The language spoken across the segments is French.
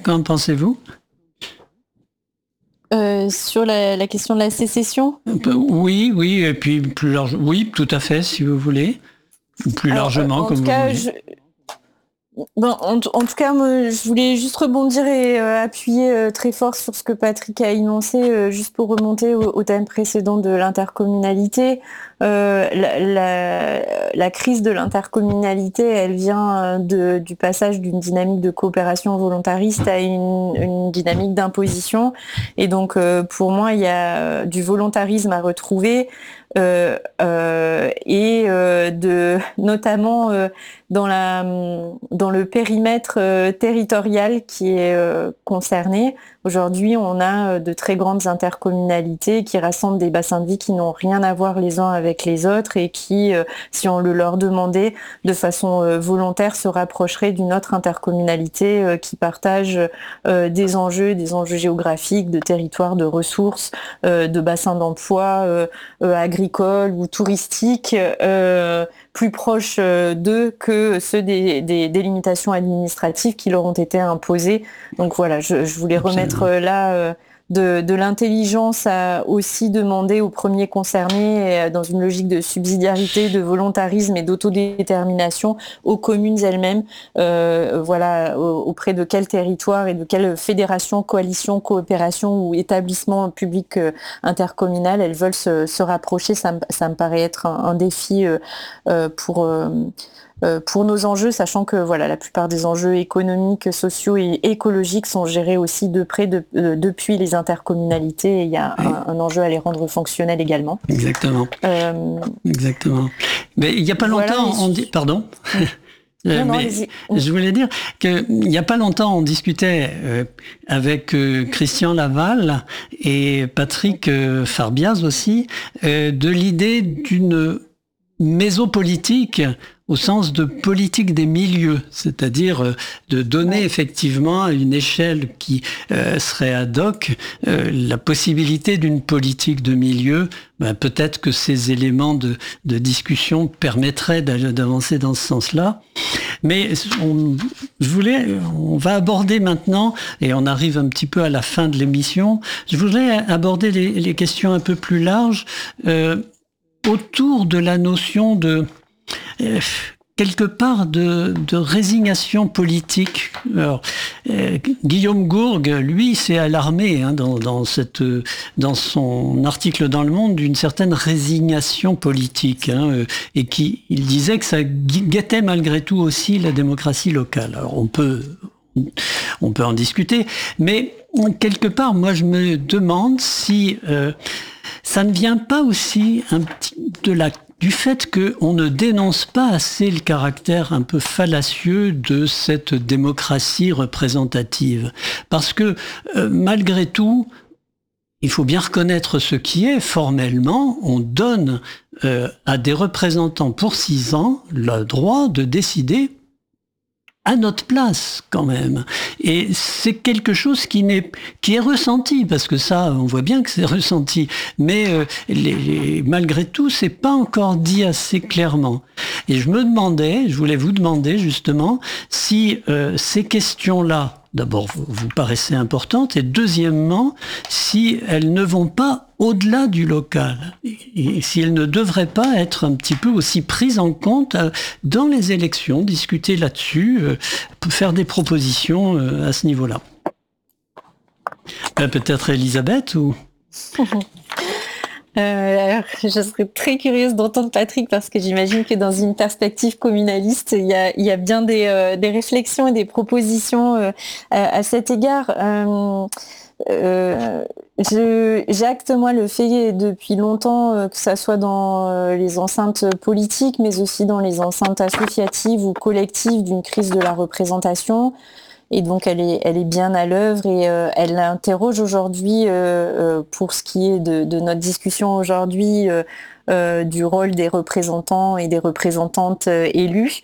qu'en pensez-vous ? Sur la question de la sécession ? Oui, et puis plus large. Oui, tout à fait, si vous voulez. Ou plus largement, comme vous voulez. En tout cas, moi, je voulais juste rebondir et appuyer très fort sur ce que Patrick a énoncé, juste pour remonter au thème précédent de l'intercommunalité. La crise de l'intercommunalité, elle vient du passage d'une dynamique de coopération volontariste à une dynamique d'imposition. Et donc, pour moi, il y a du volontarisme à retrouver. Notamment dans le périmètre territorial qui est concerné. Aujourd'hui, on a de très grandes intercommunalités qui rassemblent des bassins de vie qui n'ont rien à voir les uns avec les autres et qui, si on le leur demandait de façon volontaire, se rapprocheraient d'une autre intercommunalité qui partage des enjeux géographiques, de territoires, de ressources, de bassins d'emploi agricoles ou touristiques, plus proches d'eux que ceux des limitations administratives qui leur ont été imposées. Donc voilà, je voulais remettre là de l'intelligence à aussi demander aux premiers concernés, dans une logique de subsidiarité, de volontarisme et d'autodétermination, aux communes elles-mêmes, auprès de quel territoire et de quelle fédération, coalition, coopération ou établissement public intercommunal elles veulent se rapprocher. Ça me paraît être un défi pour nos enjeux, sachant que la plupart des enjeux économiques, sociaux et écologiques sont gérés aussi de près depuis les intercommunalités, et il y a un enjeu à les rendre fonctionnels également. Exactement. Exactement. Mais il n'y a pas longtemps, on dit... Pardon. Je voulais dire qu'il n'y a pas longtemps, on discutait avec Christian Laval et Patrick Farbiaz aussi de l'idée d'une mésopolitique au sens de politique des milieux, c'est-à-dire de donner effectivement à une échelle qui serait ad hoc la possibilité d'une politique de milieu. Peut-être que ces éléments de discussion permettraient d'avancer dans ce sens-là. Mais on va aborder maintenant, et on arrive un petit peu à la fin de l'émission, je voudrais aborder les questions un peu plus larges autour de la notion de quelque part de résignation politique. Alors, Guillaume Gourgue, lui, s'est alarmé dans son article dans Le Monde d'une certaine résignation politique, et il disait que ça guettait malgré tout aussi la démocratie locale. Alors on peut en discuter, mais quelque part, moi je me demande si ça ne vient pas aussi du fait qu'on ne dénonce pas assez le caractère un peu fallacieux de cette démocratie représentative. Parce que malgré tout, il faut bien reconnaître ce qui est, formellement, on donne à des représentants pour 6 ans le droit de décider à notre place quand même. Et c'est quelque chose qui est ressenti, parce que ça, on voit bien que c'est ressenti, mais malgré tout, c'est pas encore dit assez clairement. Et je voulais vous demander justement si ces questions-là, d'abord, vous paraissaient importantes, et deuxièmement, si elles ne vont pas au-delà du local, et si elles ne devraient pas être un petit peu aussi prises en compte dans les élections, discuter là-dessus, faire des propositions à ce niveau-là. Peut-être Elisabeth ou... Alors, je serais très curieuse d'entendre Patrick, parce que j'imagine que dans une perspective communaliste, il y a bien des réflexions et des propositions à cet égard. J'acte moi le fait depuis longtemps, que ça soit dans les enceintes politiques, mais aussi dans les enceintes associatives ou collectives, d'une crise de la représentation. Et donc elle est bien à l'œuvre, et elle interroge aujourd'hui, pour ce qui est de notre discussion aujourd'hui, du rôle des représentants et des représentantes élus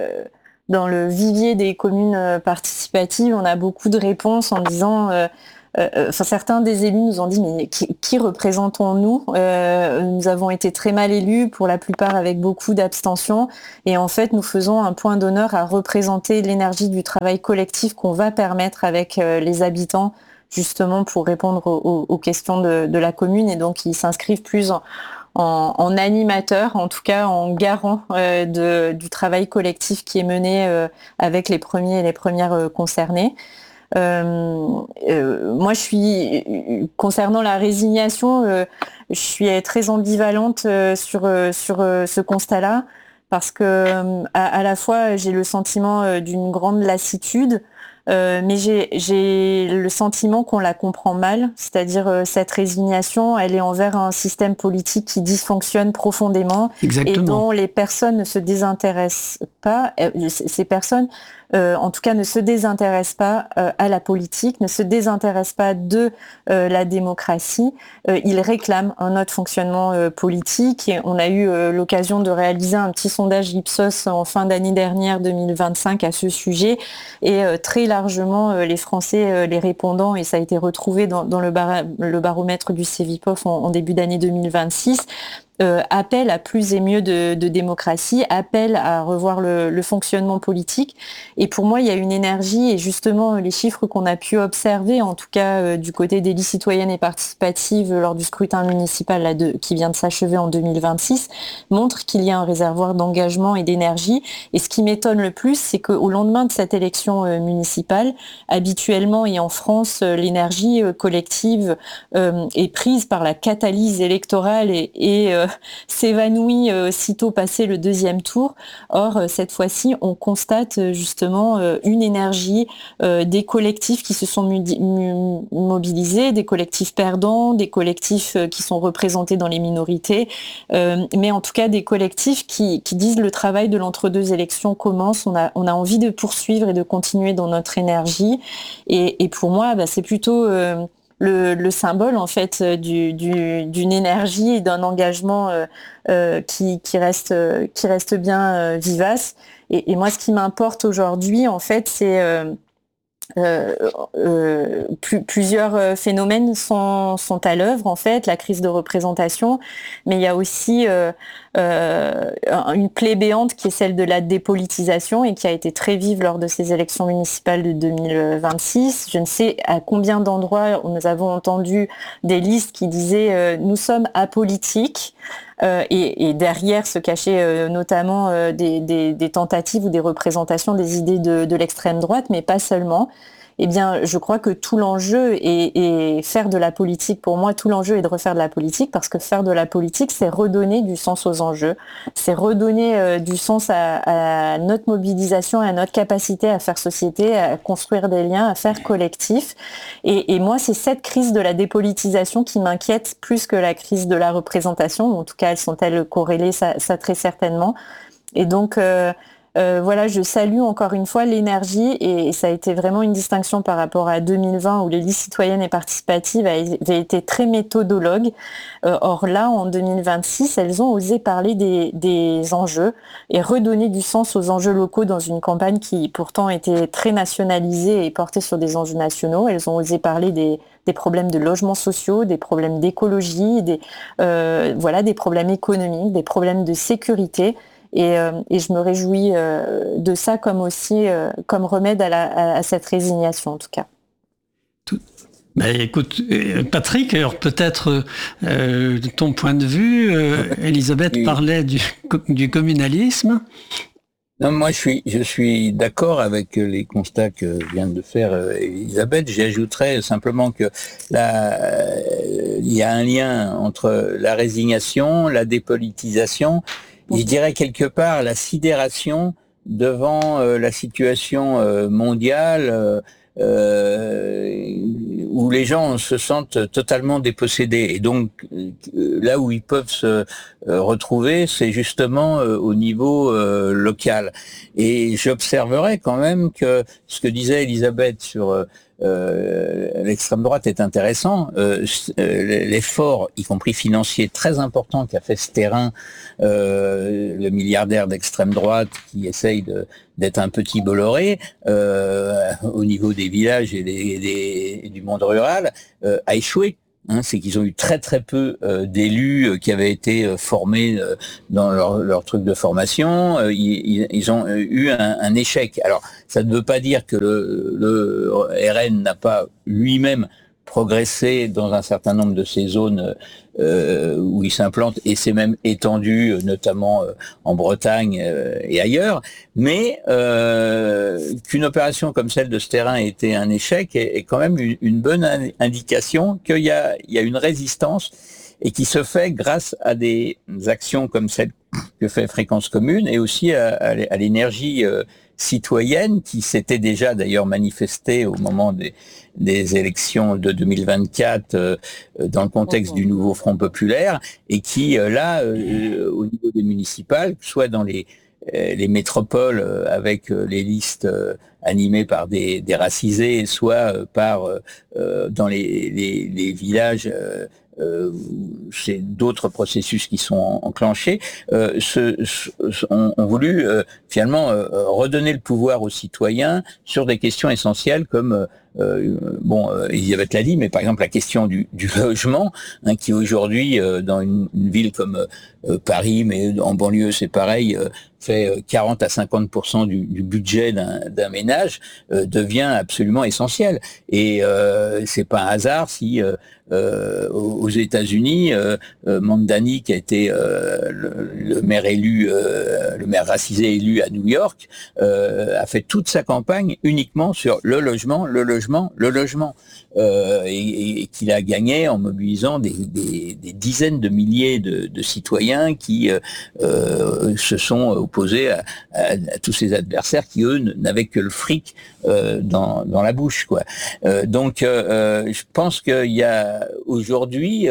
dans le vivier des communes participatives. On a beaucoup de réponses en disant certains des élus nous ont dit mais qui représentons-nous? Nous avons été très mal élus, pour la plupart avec beaucoup d'abstention, et en fait nous faisons un point d'honneur à représenter l'énergie du travail collectif qu'on va permettre avec les habitants, justement pour répondre aux questions de la commune, et donc ils s'inscrivent plus en animateur, en tout cas en garant du travail collectif qui est mené avec les premiers et les premières concernés. Moi, concernant la résignation, je suis très ambivalente sur ce constat-là, parce que à la fois j'ai le sentiment d'une grande lassitude, mais j'ai le sentiment qu'on la comprend mal, c'est-à-dire cette résignation, elle est envers un système politique qui dysfonctionne profondément. Exactement. Et dont les personnes ne se désintéressent pas. Ces personnes, en tout cas, ne se désintéressent pas à la politique, ne se désintéressent pas de la démocratie. Ils réclament un autre fonctionnement politique. Et on a eu l'occasion de réaliser un petit sondage Ipsos en fin d'année dernière, 2025, à ce sujet. Et très largement, les Français, les répondants, et ça a été retrouvé dans le baromètre du Cevipof en début d'année 2026, appellent à plus et mieux de démocratie, appellent à revoir le fonctionnement politique. Et pour moi, il y a une énergie, et justement les chiffres qu'on a pu observer, en tout cas du côté des listes citoyennes et participatives lors du scrutin municipal qui vient de s'achever en 2026, montrent qu'il y a un réservoir d'engagement et d'énergie. Et ce qui m'étonne le plus, c'est qu'au lendemain de cette élection municipale, habituellement et en France, l'énergie collective est prise par la catalyse électorale et s'évanouit sitôt passé le deuxième tour. Or, cette fois-ci, on constate justement une énergie des collectifs qui se sont mobilisés, des collectifs perdants, des collectifs qui sont représentés dans les minorités, mais en tout cas des collectifs qui disent le travail de l'entre-deux élections commence, on a envie de poursuivre et de continuer dans notre énergie. Et pour moi, c'est plutôt le symbole en fait d'une énergie et d'un engagement qui reste bien vivace. Et moi, ce qui m'importe aujourd'hui, en fait, c'est plusieurs phénomènes sont à l'œuvre, en fait, la crise de représentation, mais il y a aussi une plaie béante qui est celle de la dépolitisation et qui a été très vive lors de ces élections municipales de 2026. Je ne sais à combien d'endroits nous avons entendu des listes qui disaient nous sommes apolitiques. Et derrière se cachaient notamment des tentatives ou des représentations des idées de l'extrême droite, mais pas seulement. Eh bien, je crois que tout l'enjeu est faire de la politique. Pour moi, tout l'enjeu est de refaire de la politique, parce que faire de la politique, c'est redonner du sens aux enjeux, c'est redonner du sens à notre mobilisation, à notre capacité à faire société, à construire des liens, à faire collectif. Et moi, c'est cette crise de la dépolitisation qui m'inquiète plus que la crise de la représentation. En tout cas, sont-elles corrélées? Ça très certainement. Et donc, voilà, je salue encore une fois l'énergie, et ça a été vraiment une distinction par rapport à 2020 où les listes citoyennes et participatives avaient été très méthodologues. Or là, en 2026, elles ont osé parler des enjeux et redonner du sens aux enjeux locaux dans une campagne qui pourtant était très nationalisée et portée sur des enjeux nationaux. Elles ont osé parler des problèmes de logements sociaux, des problèmes d'écologie, des problèmes économiques, des problèmes de sécurité. Et je me réjouis de ça comme remède à cette résignation, en tout cas. Écoute, Patrick, alors peut-être de ton point de vue, Elisabeth oui. parlait du communalisme. Non, moi je suis d'accord avec les constats que vient de faire Elisabeth. J'ajouterais simplement que il y a un lien entre la résignation, la dépolitisation, et je dirais quelque part la sidération devant la situation mondiale où les gens se sentent totalement dépossédés. Et donc là où ils peuvent se retrouver, c'est justement au niveau local. Et j'observerai quand même que ce que disait Elisabeth sur l'extrême droite est intéressant. L'effort, y compris financier, très important qu'a fait Sterin, le milliardaire d'extrême droite qui essaye d'être un petit Bolloré au niveau des villages et du monde rural, a échoué. C'est qu'ils ont eu très très peu d'élus qui avaient été formés dans leur truc de formation. Ils ont eu un échec. Alors, ça ne veut pas dire que le RN n'a pas lui-même progressé dans un certain nombre de ces zones où il s'implante, et c'est même étendu, notamment en Bretagne et ailleurs, mais qu'une opération comme celle de Sterin ait été un échec est quand même une bonne indication qu'il y a une résistance, et qui se fait grâce à des actions comme celle que fait Fréquence Commune, et aussi à l'énergie citoyenne qui s'était déjà d'ailleurs manifestée au moment des élections de 2024 dans le contexte du nouveau Front populaire, et qui là au niveau des municipales, soit dans les métropoles avec les listes animées par des racisés, soit par dans les villages c'est d'autres processus qui sont enclenchés, ont voulu finalement redonner le pouvoir aux citoyens sur des questions essentielles comme Elisabeth l'a dit, mais par exemple la question du logement, qui aujourd'hui dans une ville comme Paris, mais en banlieue c'est pareil, fait 40 à 50% du budget d'un ménage, devient absolument essentiel. Et c'est pas un hasard si aux États-Unis, Mamdani, qui a été le maire élu, le maire racisé élu à New York, a fait toute sa campagne uniquement sur le logement, et qu'il a gagné en mobilisant des dizaines de milliers de citoyens qui se sont opposés à tous ces adversaires qui, eux, n'avaient que le fric dans la bouche, quoi. Donc, je pense qu'il y a aujourd'hui,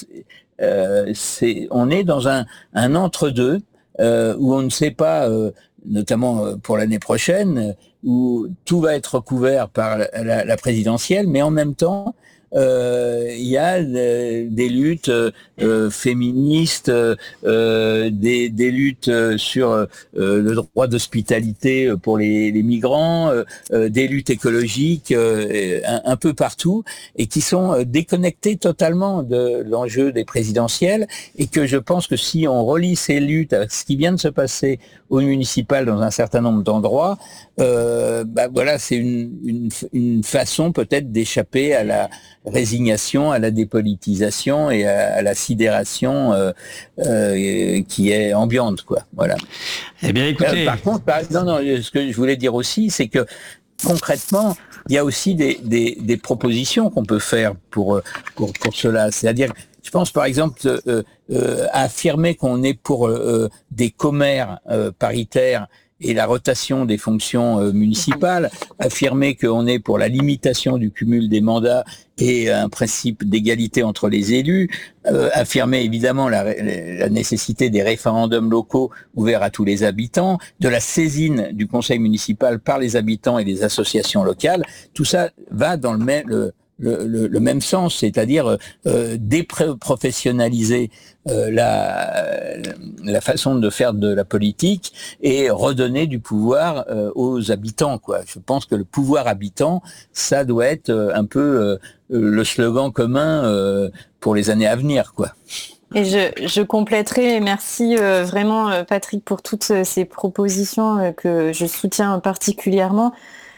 on est dans un entre-deux où on ne sait pas, notamment pour l'année prochaine, où tout va être couvert par la présidentielle, mais en même temps, il y a des luttes féministes, des luttes sur le droit d'hospitalité pour les migrants, des luttes écologiques un peu partout, et qui sont déconnectées totalement de l'enjeu des présidentielles, et que je pense que si on relie ces luttes à ce qui vient de se passer au municipal dans un certain nombre d'endroits, voilà, c'est une façon peut-être d'échapper à la résignation, à la dépolitisation et à la sidération qui est ambiante, quoi. Voilà. Eh bien, écoutez. Par contre, ce que je voulais dire aussi, c'est que concrètement, il y a aussi des propositions qu'on peut faire pour cela. C'est-à-dire, je pense par exemple à affirmer qu'on est pour des commères paritaires et la rotation des fonctions municipales, affirmer qu'on est pour la limitation du cumul des mandats et un principe d'égalité entre les élus, affirmer évidemment la nécessité des référendums locaux ouverts à tous les habitants, de la saisine du conseil municipal par les habitants et les associations locales. Tout ça va dans le même sens, c'est-à-dire déprofessionnaliser la façon de faire de la politique et redonner du pouvoir aux habitants, quoi. Je pense que le pouvoir habitant, ça doit être un peu le slogan commun pour les années à venir, quoi. Et je compléterai, merci vraiment Patrick pour toutes ces propositions que je soutiens particulièrement.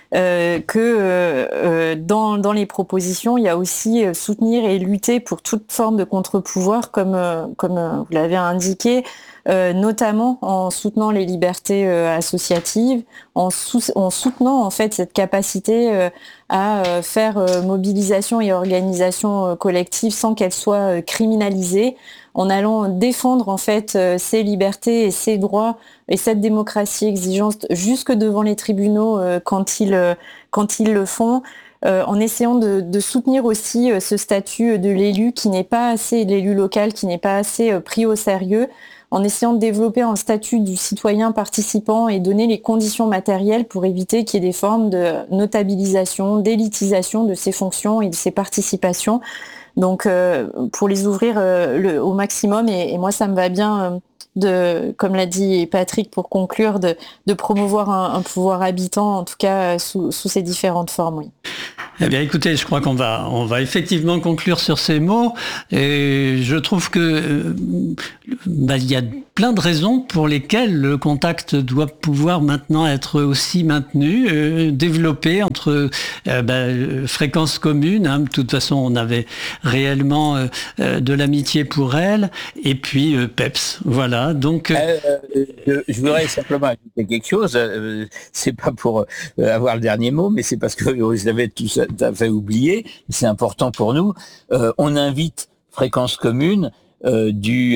Dans les propositions, il y a aussi soutenir et lutter pour toute forme de contre-pouvoir, comme vous l'avez indiqué, notamment en soutenant les libertés associatives, en soutenant en fait cette capacité à faire mobilisation et organisation collective sans qu'elle soit criminalisée, en allant défendre en fait ces libertés et ces droits et cette démocratie exigeante jusque devant les tribunaux quand ils le font, en essayant de soutenir aussi ce statut de l'élu qui n'est pas assez, de l'élu local qui n'est pas assez pris au sérieux, en essayant de développer un statut du citoyen participant et donner les conditions matérielles pour éviter qu'il y ait des formes de notabilisation, d'élitisation de ces fonctions et de ces participations. Donc, pour les ouvrir au maximum, et moi, ça me va bien comme l'a dit Patrick pour conclure, de promouvoir un pouvoir habitant, en tout cas sous ces différentes formes. Oui. Eh bien, écoutez, je crois qu'on va effectivement conclure sur ces mots. Et je trouve que il y a plein de raisons pour lesquelles le contact doit pouvoir maintenant être aussi maintenu, développé entre fréquences communes. Hein. De toute façon, on avait réellement de l'amitié pour elle. Et puis PEPS, voilà. Donc, je voudrais simplement ajouter quelque chose. C'est pas pour avoir le dernier mot, mais c'est parce que vous avez tout à fait oublié. C'est important pour nous. On invite Fréquences communes du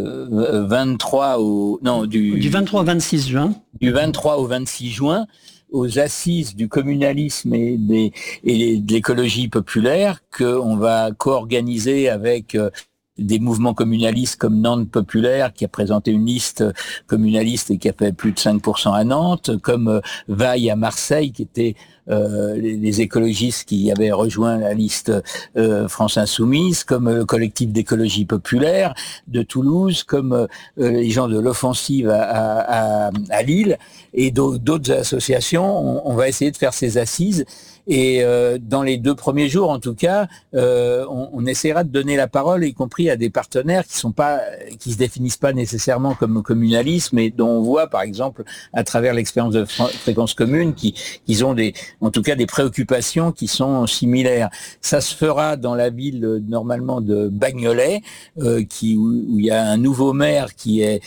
23 au 26 juin. Du 23 au 26 juin aux assises du communalisme et de l'écologie populaire qu'on va co-organiser avec des mouvements communalistes comme Nantes Populaire, qui a présenté une liste communaliste et qui a fait plus de 5% à Nantes, comme Vaille à Marseille, qui était les écologistes qui avaient rejoint la liste France Insoumise, comme le collectif d'écologie populaire de Toulouse, comme les gens de l'Offensive à Lille, et d'autres associations. On va essayer de faire ces assises. Et dans les 2 premiers jours, en tout cas, on essaiera de donner la parole, y compris à des partenaires qui se définissent pas nécessairement comme communalistes, mais dont on voit, par exemple, à travers l'expérience de Fréquences communes, qu'ils ont en tout cas des préoccupations qui sont similaires. Ça se fera dans la ville normalement de Bagnolet, où il y a un nouveau maire qui est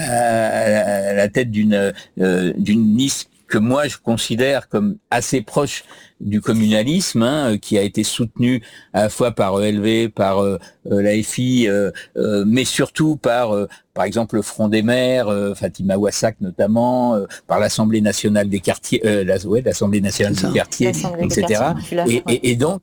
à la tête d'une liste que moi je considère comme assez proche du communalisme, qui a été soutenu à la fois par ELV, par l'AFI, mais surtout par exemple le Front des maires, Fatima Wassak notamment, par l'Assemblée nationale des quartiers, l'Assemblée nationale des quartiers, etc. Et donc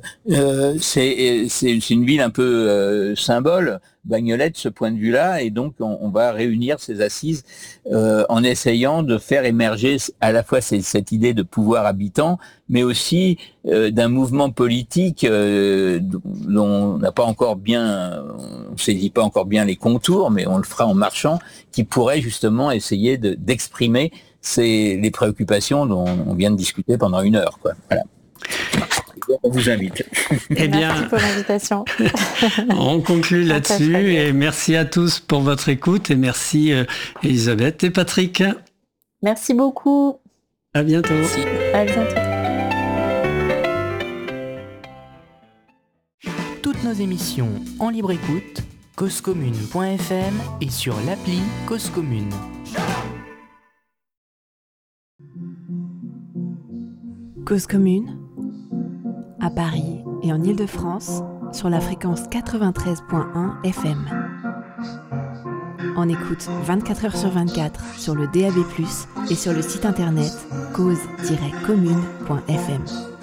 c'est une ville un peu symbole, Bagnolet, de ce point de vue-là, et donc on va réunir ces assises en essayant de faire émerger à la fois cette idée de pouvoir habitant, mais aussi d'un mouvement politique dont on n'a pas encore on saisit pas encore bien les contours, mais on le fera en marchant, qui pourrait justement essayer d'exprimer les préoccupations dont on vient de discuter pendant 1 heure, quoi. Voilà. On vous invite. Eh bien, merci pour l'invitation. On conclut là-dessus et merci à tous pour votre écoute et merci Elisabeth et Patrick. Merci beaucoup. À bientôt. Merci. À bientôt. Toutes nos émissions en libre écoute, causecommune.fm et sur l'appli Cause Commune. Cause Commune, à Paris et en Île-de-France, sur la fréquence 93.1 FM. On écoute 24 heures sur 24 sur le DAB+, et sur le site internet cause-commune.fm.